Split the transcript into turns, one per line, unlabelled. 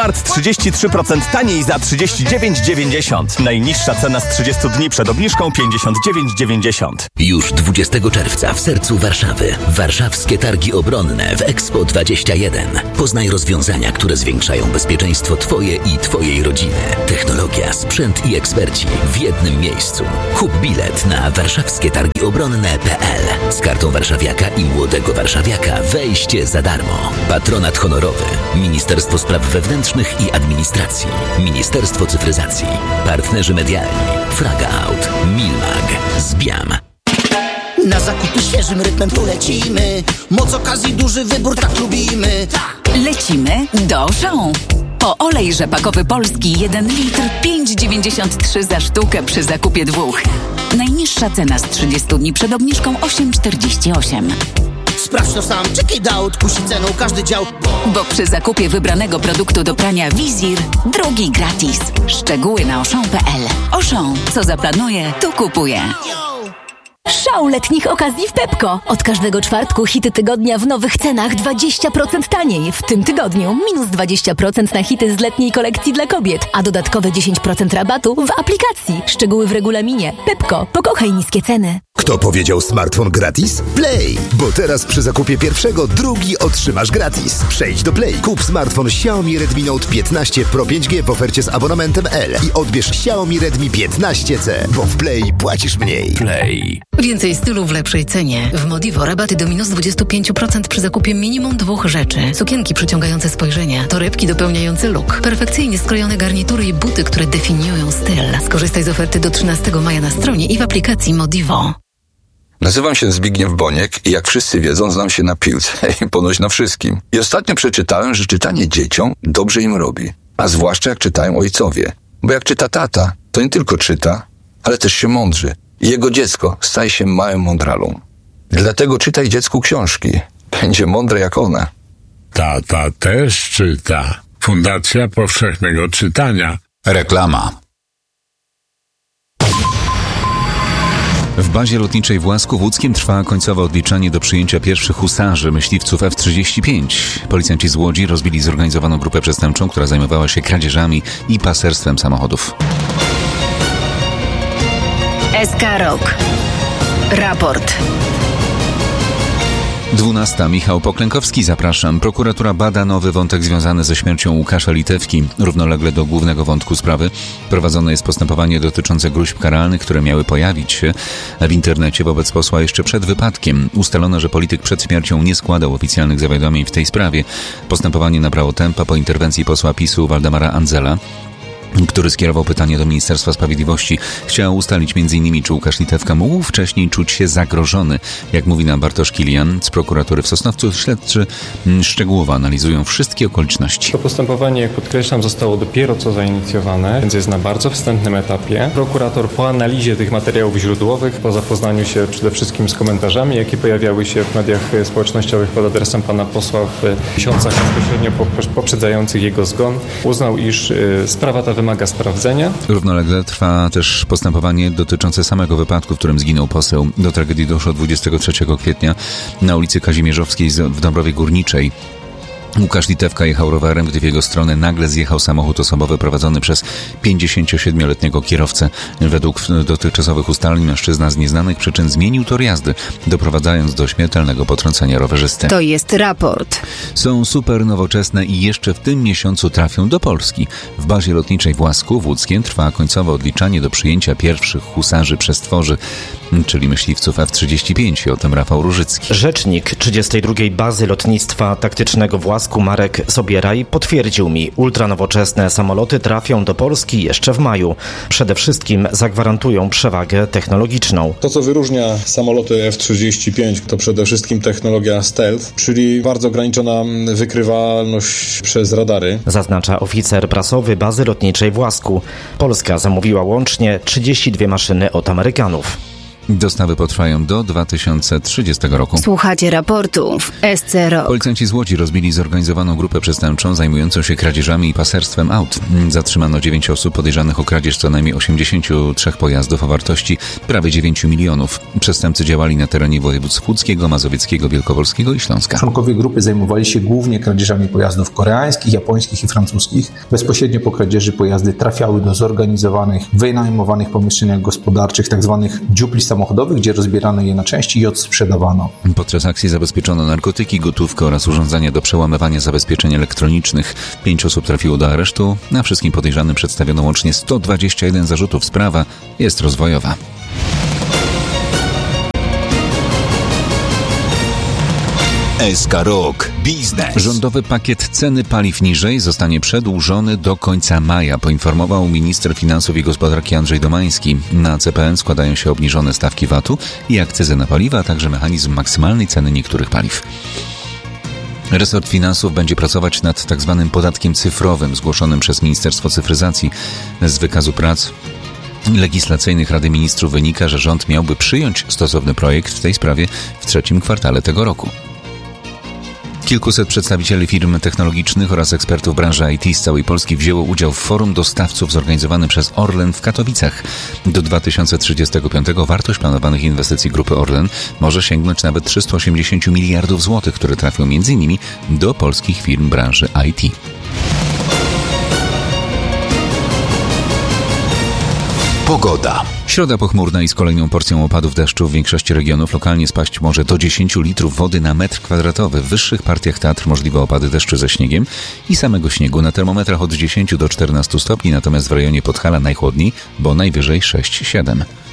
Smart 33% taniej za 39,90. Najniższa cena z 30 dni przed obniżką 59,90.
Już 20 czerwca w sercu Warszawy. Warszawskie Targi Obronne w Expo 21. Poznaj rozwiązania, które zwiększają bezpieczeństwo Twoje i Twojej rodziny. Technologia, sprzęt i eksperci w jednym miejscu. Kup bilet na warszawskietargiobronne.pl. Z kartą warszawiaka i młodego warszawiaka wejście za darmo. Patronat honorowy. Ministerstwo Spraw Wewnętrznych i Administracji. Ministerstwo Cyfryzacji. Partnerzy medialni. Fraga Out. Milmag. Zbiam.
Na zakupy świeżym rytmem tu lecimy. Moc okazji, duży wybór, tak lubimy.
Lecimy do Auchan. Po olej rzepakowy polski 1 litr 5,93 za sztukę przy zakupie 2. Najniższa cena z 30 dni przed obniżką 8,48.
Sprawdź to sam, check out, kusi ceną każdy dział.
Bo przy zakupie wybranego produktu do prania Wizir, drugi gratis. Szczegóły na auchan.pl. Auchan, co zaplanuje, to kupuje.
Szał letnich okazji w Pepco. Od każdego czwartku hity tygodnia w nowych cenach 20% taniej. W tym tygodniu minus 20% na hity z letniej kolekcji dla kobiet, a dodatkowe 10% rabatu w aplikacji. Szczegóły w regulaminie. Pepco. Pokochaj niskie ceny.
Kto powiedział smartfon gratis? Play! Bo teraz przy zakupie pierwszego drugi otrzymasz gratis. Przejdź do Play. Kup smartfon Xiaomi Redmi Note 15 Pro 5G w ofercie z abonamentem L i odbierz Xiaomi Redmi 15C, bo w Play płacisz mniej.
Play.
Więcej stylu w lepszej cenie. W Modivo rabaty do minus 25% przy zakupie minimum 2 rzeczy. Sukienki przyciągające spojrzenia, torebki dopełniające look, perfekcyjnie skrojone garnitury i buty, które definiują styl. Skorzystaj z oferty do 13 maja na stronie i w aplikacji Modivo.
Nazywam się Zbigniew Boniek i jak wszyscy wiedzą, znam się na piłce i ponoć na wszystkim. I ostatnio przeczytałem, że czytanie dzieciom dobrze im robi. A zwłaszcza jak czytają ojcowie. Bo jak czyta tata, to nie tylko czyta, ale też się mądrzy. I jego dziecko staje się małym mądralą. Dlatego czytaj dziecku książki. Będzie mądre jak ona.
Tata też czyta. Fundacja Powszechnego Czytania.
Reklama. W bazie lotniczej w Łasku Łódzkiem trwa końcowe odliczanie do przyjęcia pierwszych husarzy myśliwców F-35. Policjanci z Łodzi rozbili zorganizowaną grupę przestępczą, która zajmowała się kradzieżami i paserstwem samochodów.
SK Rok. Raport.
12. Michał Poklękowski, zapraszam. Prokuratura bada nowy wątek związany ze śmiercią Łukasza Litewki. Równolegle do głównego wątku sprawy prowadzone jest postępowanie dotyczące gróźb karalnych, które miały pojawić się w internecie wobec posła jeszcze przed wypadkiem. Ustalono, że polityk przed śmiercią nie składał oficjalnych zawiadomień w tej sprawie. Postępowanie nabrało tempa po interwencji posła PiS-u Waldemara Andzela, który skierował pytanie do Ministerstwa Sprawiedliwości. Chciał ustalić m.in. czy Łukasz Litewka mógł wcześniej czuć się zagrożony. Jak mówi nam Bartosz Kilian z prokuratury w Sosnowcu, śledczy szczegółowo analizują wszystkie okoliczności.
To postępowanie, jak podkreślam, zostało dopiero co zainicjowane, więc jest na bardzo wstępnym etapie. Prokurator po analizie tych materiałów źródłowych, po zapoznaniu się przede wszystkim z komentarzami, jakie pojawiały się w mediach społecznościowych pod adresem pana posła w miesiącach bezpośrednio poprzedzających jego zgon, uznał, iż sprawa ta wymaga sprawdzenia. Równolegle trwa też postępowanie dotyczące samego wypadku, w którym zginął poseł. Do tragedii doszło 23 kwietnia na ulicy Kazimierzowskiej w Dąbrowie Górniczej. Łukasz Litewka jechał rowerem, gdy w jego stronę nagle zjechał samochód osobowy prowadzony przez 57-letniego kierowcę. Według dotychczasowych ustaleń mężczyzna z nieznanych przyczyn zmienił tor jazdy, doprowadzając do śmiertelnego potrącenia rowerzysty.
To jest raport.
Są super nowoczesne i jeszcze w tym miesiącu trafią do Polski. W bazie lotniczej w Łasku Łódzkiem trwa końcowe odliczanie do przyjęcia pierwszych husarzy przestworzy, czyli myśliwców F-35. O tym Rafał Różycki.
Rzecznik 32. Bazy Lotnictwa Taktycznego w Łasku Marek Sobieraj potwierdził mi, ultranowoczesne samoloty trafią do Polski jeszcze w maju. Przede wszystkim zagwarantują przewagę technologiczną.
To, co wyróżnia samoloty F-35, to przede wszystkim technologia stealth, czyli bardzo ograniczona wykrywalność przez radary.
Zaznacza oficer prasowy Bazy Lotniczej w Łasku. Polska zamówiła łącznie 32 maszyny od Amerykanów.
Dostawy potrwają do 2030 roku.
Słuchacie raportu w SC Rok.
Policjanci z Łodzi rozbili zorganizowaną grupę przestępczą zajmującą się kradzieżami i paserstwem aut. Zatrzymano 9 osób podejrzanych o kradzież co najmniej 83 pojazdów o wartości prawie 9 milionów. Przestępcy działali na terenie województw łódzkiego, mazowieckiego, wielkopolskiego i Śląska.
Członkowie grupy zajmowali się głównie kradzieżami pojazdów koreańskich, japońskich i francuskich. Bezpośrednio po kradzieży pojazdy trafiały do zorganizowanych, wynajmowanych pomieszczeniach gospodarczych, tzw. dziupli samochodowych, gdzie rozbierano je na części i odsprzedawano.
Podczas akcji zabezpieczono narkotyki, gotówkę oraz urządzenia do przełamywania zabezpieczeń elektronicznych. 5 osób trafiło do aresztu, a wszystkim podejrzanym przedstawiono łącznie 121 zarzutów. Sprawa jest rozwojowa.
SK Rok Biznes.
Rządowy pakiet ceny paliw niżej zostanie przedłużony do końca maja, poinformował minister finansów i gospodarki Andrzej Domański. Na CPN składają się obniżone stawki VAT-u i akcyzy na paliwa, a także mechanizm maksymalnej ceny niektórych paliw. Resort Finansów będzie pracować nad tzw. podatkiem cyfrowym zgłoszonym przez Ministerstwo Cyfryzacji. Z wykazu prac legislacyjnych Rady Ministrów wynika, że rząd miałby przyjąć stosowny projekt w tej sprawie w trzecim kwartale tego roku. Kilkuset przedstawicieli firm technologicznych oraz ekspertów branży IT z całej Polski wzięło udział w forum dostawców zorganizowanym przez Orlen w Katowicach. Do 2035 wartość planowanych inwestycji grupy Orlen może sięgnąć nawet 380 miliardów złotych, które trafią m.in. do polskich firm branży IT.
Pogoda.
Środa pochmurna i z kolejną porcją opadów deszczu w większości regionów. Lokalnie spaść może do 10 litrów wody na metr kwadratowy. W wyższych partiach Tatr możliwe opady deszczu ze śniegiem i samego śniegu. Na termometrach od 10 do 14 stopni, natomiast w rejonie Podhala najchłodniej, bo najwyżej 6-7.